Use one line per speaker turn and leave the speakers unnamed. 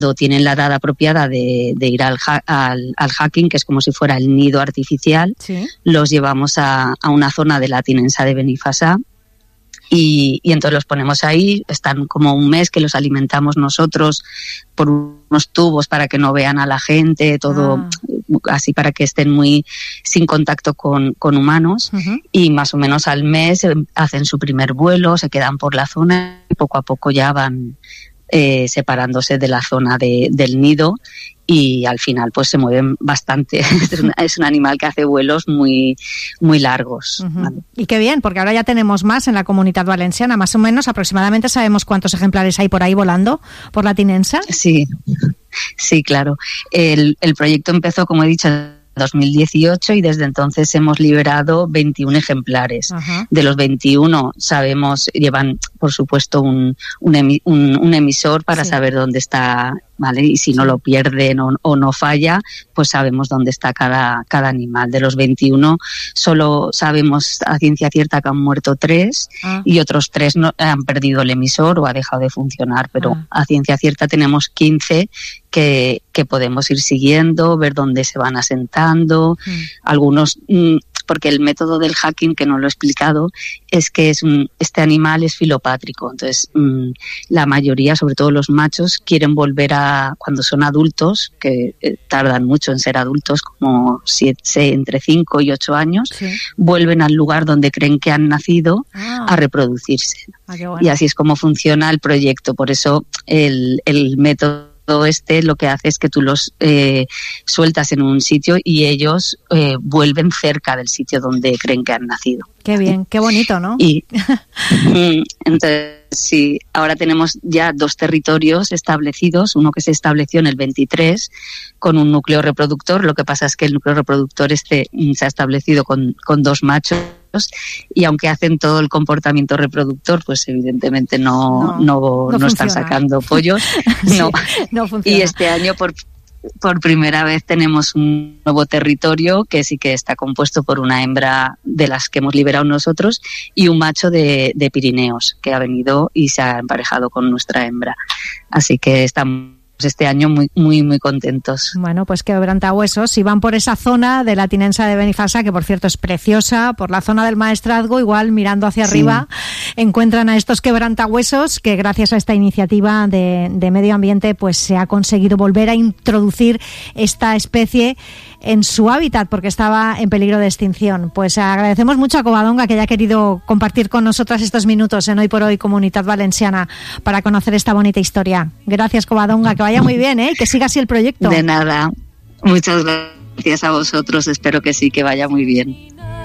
tienen la edad apropiada de ir al hacking, que es como si fuera el nido artificial,
sí,
los llevamos a una zona de la tinensa de Benifasá y entonces los ponemos ahí. Están como un mes que los alimentamos nosotros por unos tubos para que no vean a la gente, todo así para que estén muy sin contacto con humanos, y más o menos al mes hacen su primer vuelo, se quedan por la zona y poco a poco ya van separándose de la zona del nido y al final pues se mueven bastante. Es un animal que hace vuelos muy, muy largos. ¿Vale?
Y qué bien, porque ahora ya tenemos más en la Comunitat Valenciana, más o menos aproximadamente sabemos cuántos ejemplares hay por ahí volando por la tinensa.
Sí, claro. El proyecto empezó, como he dicho, en 2018 y desde entonces hemos liberado 21 ejemplares. De los 21 llevan por supuesto un emisor para saber dónde está, ¿vale? Y si no lo pierden o no falla, pues sabemos dónde está cada animal. De los 21 solo sabemos a ciencia cierta que han muerto 3 y otros 3 han perdido el emisor o ha dejado de funcionar, pero a ciencia cierta tenemos 15 que podemos ir siguiendo, ver dónde se van asentando. Algunos, porque el método del hacking, que no lo he explicado, es que este animal es filopátrico. Entonces, la mayoría, sobre todo los machos, quieren volver cuando son adultos, que tardan mucho en ser adultos, como entre 5 y 8 años, vuelven al lugar donde creen que han nacido a reproducirse.
Qué bueno.
Y así es como funciona el proyecto. Por eso el método lo que hace es que tú los sueltas en un sitio y ellos vuelven cerca del sitio donde creen que han nacido.
Qué bien, qué bonito, ¿no?
Y entonces, sí, ahora tenemos ya 2 territorios establecidos, uno que se estableció en el 23 con un núcleo reproductor. Lo que pasa es que el núcleo reproductor se ha establecido con 2 machos y aunque hacen todo el comportamiento reproductor, pues evidentemente no están sacando pollos.
No funciona.
Y este año por primera vez tenemos un nuevo territorio que sí que está compuesto por una hembra de las que hemos liberado nosotros y un macho de Pirineos que ha venido y se ha emparejado con nuestra hembra. Así que estamos este año muy, muy, muy contentos.
Bueno, pues quebrantahuesos, si van por esa zona de la tinensa de Benifasá, que por cierto es preciosa, por la zona del Maestrazgo, igual mirando hacia arriba, encuentran a estos quebrantahuesos que gracias a esta iniciativa de medio ambiente pues se ha conseguido volver a introducir esta especie en su hábitat porque estaba en peligro de extinción. Pues agradecemos mucho a Covadonga que haya querido compartir con nosotras estos minutos en Hoy por Hoy Comunitat Valenciana para conocer esta bonita historia. Gracias, Covadonga, que vaya muy bien, que siga así el proyecto.
De nada, muchas gracias a vosotros, espero que sí, que vaya muy bien.